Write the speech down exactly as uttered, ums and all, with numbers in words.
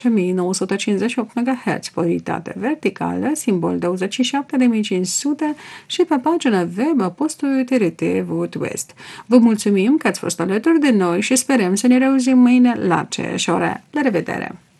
mii nouă sute cincizeci și opt MHz, polaritate verticală, simbol douăzeci și șapte de mii cinci sute și pe pagina web a postului T R T Vot West. Vă mulțumim că ați fost alături de noi și sperăm să ne reauzim mâine la aceeași oră. La revedere!